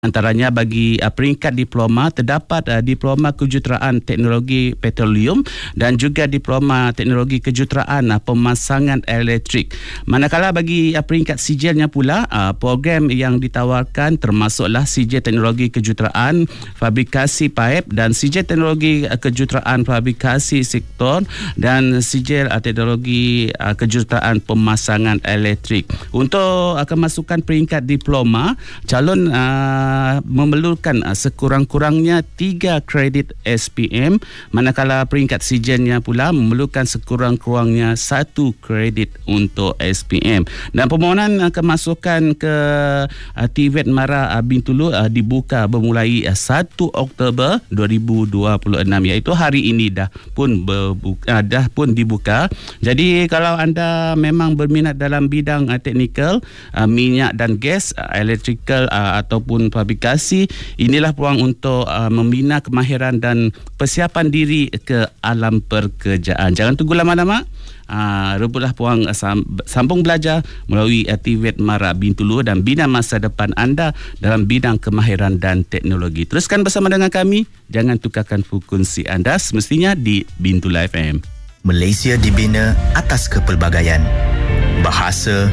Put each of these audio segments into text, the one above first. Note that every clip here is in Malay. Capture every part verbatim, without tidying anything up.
Antaranya bagi uh, peringkat diploma terdapat uh, diploma kejuruteraan teknologi petroleum dan juga diploma teknologi kejuruteraan uh, pemasangan elektrik. Manakala bagi uh, peringkat sijilnya pula, uh, program yang ditawarkan termasuklah sijil teknologi kejuruteraan fabrikasi paip dan sijil teknologi uh, kejuruteraan fabrikasi sektor dan sijil uh, teknologi uh, kejuruteraan pemasangan elektrik. Untuk uh, kemasukan peringkat diploma, calon uh, memerlukan uh, sekurang-kurangnya tiga kredit S P M, manakala peringkat sijilnya pula memerlukan sekurang-kurangnya satu kredit untuk S P M. Dan permohonan uh, kemasukan ke uh, T V E T Mara uh, Bintulu uh, dibuka bermulai uh, satu Oktober dua ribu dua puluh enam, iaitu hari ini dah pun berbuka, uh, dah pun dibuka. Jadi kalau anda memang berminat dalam bidang uh, teknikal, uh, minyak dan gas, uh, electrical uh, ataupun fabrikasi, inilah peluang untuk uh, membina kemahiran dan persiapan diri ke alam pekerjaan. Jangan tunggu lama-lama. Uh, rebutlah peluang uh, sambung belajar melalui uh, T V E T Mara Bintulu dan bina masa depan anda dalam bidang kemahiran dan teknologi. Teruskan bersama dengan kami. Jangan tukarkan frekuensi anda, semestinya di Bintulu F M. Malaysia dibina atas kepelbagaian, bahasa,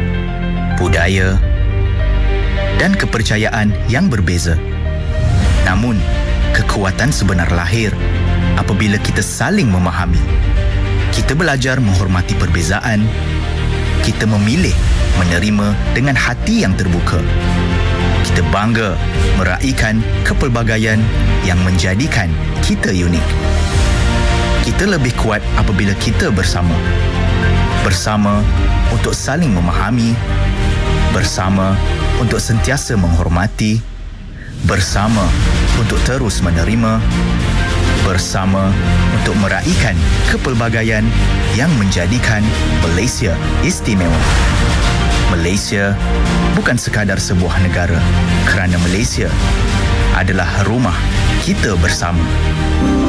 budaya dan kepercayaan yang berbeza. Namun, kekuatan sebenar lahir apabila kita saling memahami. Kita belajar menghormati perbezaan. Kita memilih menerima dengan hati yang terbuka. Kita bangga meraihkan kepelbagaian yang menjadikan kita unik. Kita lebih kuat apabila kita bersama. Bersama untuk saling memahami. Bersama untuk sentiasa menghormati, bersama untuk terus menerima, bersama untuk meraihkan kepelbagaian yang menjadikan Malaysia istimewa. Malaysia bukan sekadar sebuah negara, kerana Malaysia adalah rumah kita bersama.